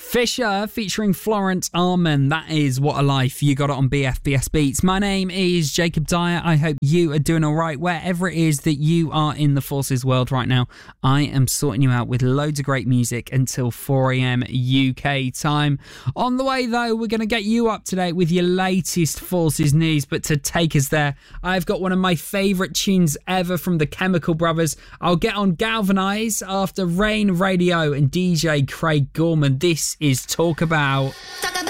Fisher featuring Florence Arman. That is What a Life. You got it on BFBS Beats. My name is Jacob Dyer. I hope you are doing all right wherever it is that you are in the Forces world right now. I am sorting you out with loads of great music until 4 a.m. UK time. On the way though, we're going to get you up to date with your latest Forces news. But to take us there, I've got one of my favourite tunes ever from the Chemical Brothers. I'll get on Galvanise after Rain Radio and DJ Craig Gorman. This is Talk About. Talk about